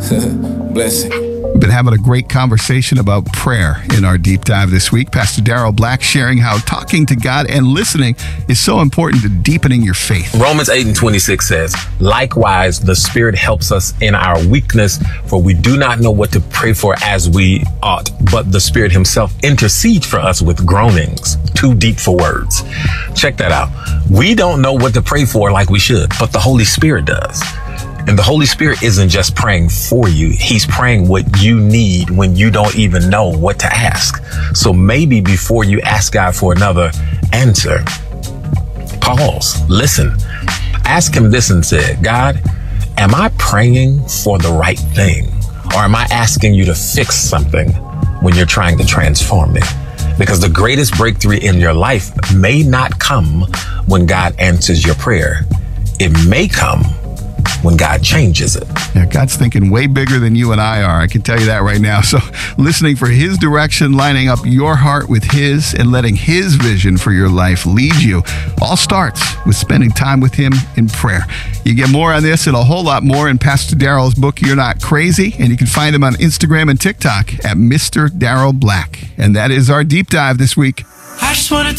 Blessing. We've been having a great conversation about prayer in our deep dive this week. Pastor Darrell Black sharing how talking to God and listening is so important to deepening your faith. Romans 8:26 says, likewise, the Spirit helps us in our weakness, for we do not know what to pray for as we ought, but the Spirit himself intercedes for us with groanings too deep for words. Check that out. We don't know what to pray for like we should, but the Holy Spirit does. And the Holy Spirit isn't just praying for you. He's praying what you need when you don't even know what to ask. So maybe before you ask God for another answer, pause, listen, ask him this and say, God, am I praying for the right thing? Or am I asking you to fix something when you're trying to transform me? Because the greatest breakthrough in your life may not come when God answers your prayer. It may come when God changes it. Yeah, God's thinking way bigger than you and I are. I can tell you that right now. So listening for his direction, lining up your heart with his, and letting his vision for your life lead you all starts with spending time with him in prayer. You get more on this and a whole lot more in Pastor Darrell's book, You're Not Crazy, and you can find him on Instagram and TikTok at Mr. Darrell Black. And that is our deep dive this week. I just want to